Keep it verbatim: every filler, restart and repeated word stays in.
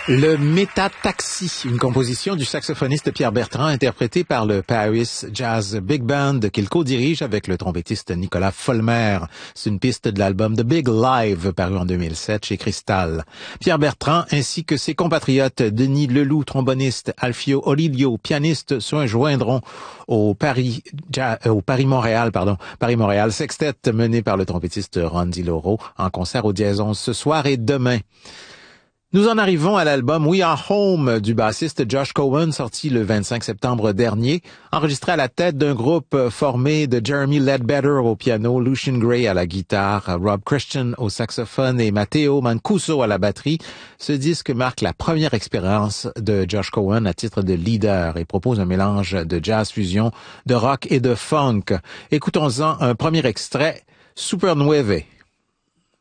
Le Métataxi, une composition du saxophoniste Pierre Bertrand interprétée par le Paris Jazz Big Band qu'il co-dirige avec le trompettiste Nicolas Folmer. C'est une piste de l'album The Big Live paru en deux mille sept chez Cristal. Pierre Bertrand ainsi que ses compatriotes Denis Leloup, tromboniste, Alfio Olilio, pianiste, se joindront au Paris, au Paris-Montréal, pardon, Paris-Montréal Sextet mené par le trompettiste Randy Laureau en concert au Diaison ce soir et demain. Nous en arrivons à l'album We Are Home du bassiste Josh Cohen, sorti le vingt-cinq septembre dernier, enregistré à la tête d'un groupe formé de Jeremy Ledbetter au piano, Lucian Gray à la guitare, Rob Christian au saxophone et Matteo Mancuso à la batterie. Ce disque marque la première expérience de Josh Cohen à titre de leader et propose un mélange de jazz fusion, de rock et de funk. Écoutons-en un premier extrait, Supernueve.